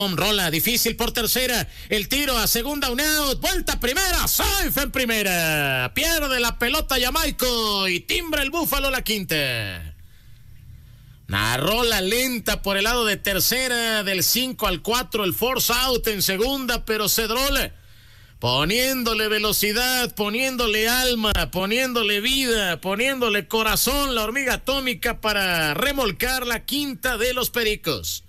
Rola difícil por tercera, el tiro a segunda, un out, vuelta a primera, safe en primera, pierde la pelota Jamaico y timbra el Búfalo la quinta. Una rola lenta por el lado de tercera, del 5 al 4, el force out en segunda, pero Cedrola poniéndole velocidad, poniéndole alma, poniéndole vida, poniéndole corazón, la hormiga atómica para remolcar la quinta de los Pericos.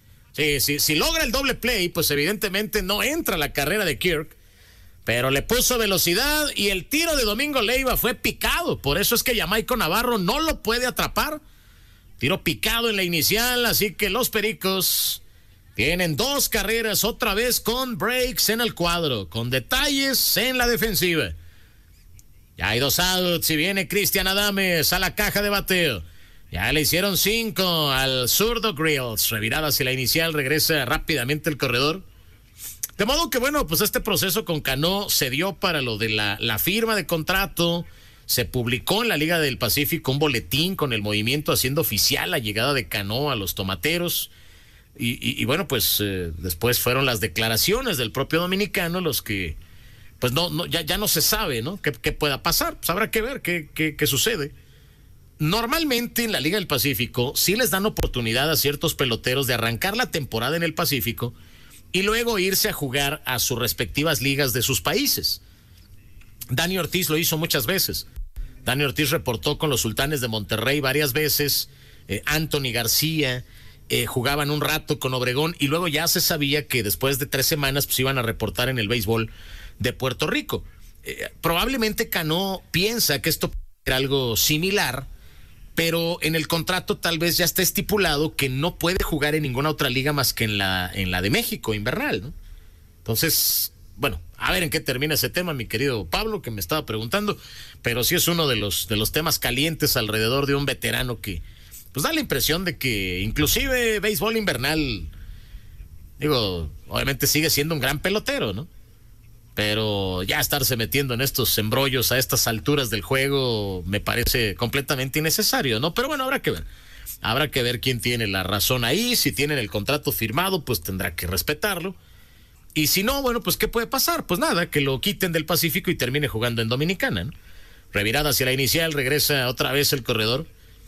Sí, si logra el doble play, pues evidentemente no entra la carrera de Kirk, pero le puso velocidad y el tiro de Domingo Leiva fue picado, por eso es que Jamaico Navarro no lo puede atrapar. Tiro picado en la inicial, así que los Pericos tienen 2 carreras otra vez con breaks en el cuadro, con detalles en la defensiva. Ya hay 2 outs y viene Cristian Adames a la caja de bateo. Ya le hicieron 5 al zurdo Grills. Revirada hacia la inicial, regresa rápidamente el corredor. De modo que, bueno, pues este proceso con Cano se dio para lo de la firma de contrato. Se publicó en la Liga del Pacífico un boletín con el movimiento haciendo oficial la llegada de Cano a los Tomateros. Y bueno, pues después fueron las declaraciones del propio dominicano los que, pues ya no se sabe, ¿no? ¿Qué pueda pasar? Pues habrá que ver qué sucede. Normalmente en la Liga del Pacífico sí les dan oportunidad a ciertos peloteros de arrancar la temporada en el Pacífico y luego irse a jugar a sus respectivas ligas de sus países. Dani Ortiz lo hizo muchas veces. Dani Ortiz reportó con los Sultanes de Monterrey varias veces. Anthony García jugaban un rato con Obregón y luego ya se sabía que después de 3 semanas pues iban a reportar en el béisbol de Puerto Rico. Probablemente Cano piensa que esto era algo similar, pero en el contrato tal vez ya está estipulado que no puede jugar en ninguna otra liga más que en la de México, invernal, ¿no? Entonces, bueno, a ver en qué termina ese tema, mi querido Pablo, que me estaba preguntando, pero sí es uno de los temas calientes alrededor de un veterano que, pues da la impresión de que inclusive béisbol invernal, digo, obviamente sigue siendo un gran pelotero, ¿no? Pero ya estarse metiendo en estos embrollos a estas alturas del juego me parece completamente innecesario, ¿no? Pero bueno, habrá que ver quién tiene la razón ahí. Si tienen el contrato firmado, pues tendrá que respetarlo. Y si no, bueno, pues ¿qué puede pasar? Pues nada, que lo quiten del Pacífico y termine jugando en Dominicana, ¿no? Revirada hacia la inicial, regresa otra vez el corredor.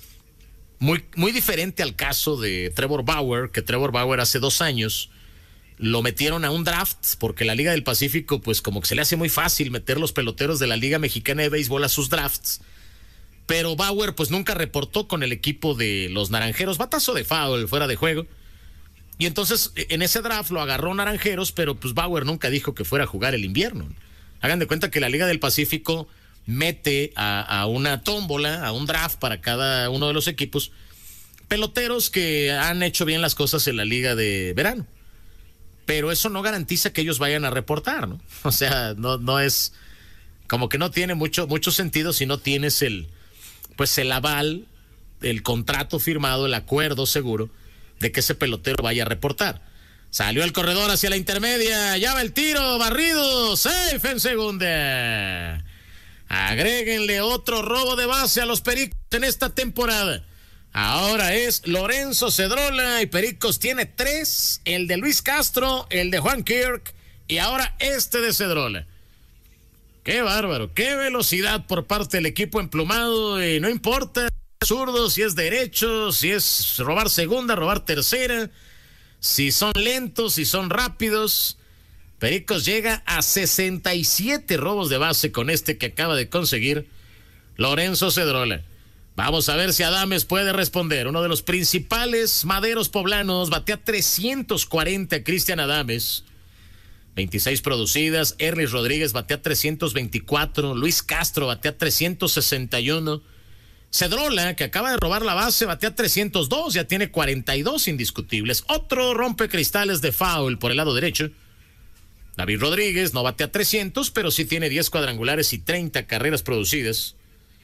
Muy diferente al caso de Trevor Bauer, que Trevor Bauer hace 2 años lo metieron a un draft, porque la Liga del Pacífico, pues como que se le hace muy fácil meter los peloteros de la Liga Mexicana de Béisbol a sus drafts. Pero Bauer pues nunca reportó con el equipo de los Naranjeros, batazo de foul, fuera de juego. Y entonces en ese draft lo agarró Naranjeros, pero pues Bauer nunca dijo que fuera a jugar el invierno. Hagan de cuenta que la Liga del Pacífico mete a una tómbola, a un draft para cada uno de los equipos, peloteros que han hecho bien las cosas en la Liga de Verano. Pero eso no garantiza que ellos vayan a reportar, ¿no? O sea, no es, como que no tiene mucho sentido si no tienes el aval, el contrato firmado, el acuerdo seguro de que ese pelotero vaya a reportar. Salió el corredor hacia la intermedia, ya va el tiro, barrido, safe en segunda. Agréguenle otro robo de base a los Pericos en esta temporada. Ahora es Lorenzo Cedrola y Pericos tiene 3, el de Luis Castro, el de Juan Kirk y ahora este de Cedrola. Qué bárbaro, qué velocidad por parte del equipo emplumado, y no importa si es zurdo, si es derecho, si es robar segunda, robar tercera, si son lentos, si son rápidos. Pericos llega a 67 robos de base con este que acaba de conseguir Lorenzo Cedrola. Vamos a ver si Adames puede responder. Uno de los principales maderos poblanos, batea 340 Cristian Adames, 26 producidas. Erlis Rodríguez batea 324, Luis Castro batea 361. Cedrola, que acaba de robar la base, batea 302, ya tiene 42 indiscutibles. Otro rompecristales de foul por el lado derecho. David Rodríguez no batea 300, pero sí tiene 10 cuadrangulares y 30 carreras producidas.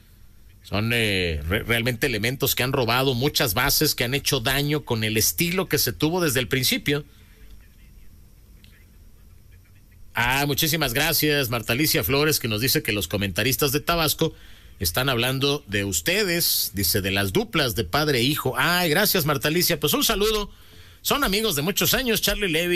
Son realmente elementos que han robado muchas bases, que han hecho daño con el estilo que se tuvo desde el principio. Muchísimas gracias, Marta Alicia Flores, que nos dice que los comentaristas de Tabasco están hablando de ustedes, dice, de las duplas de padre e hijo. Gracias, Marta Alicia, pues un saludo. Son amigos de muchos años, Charlie Levy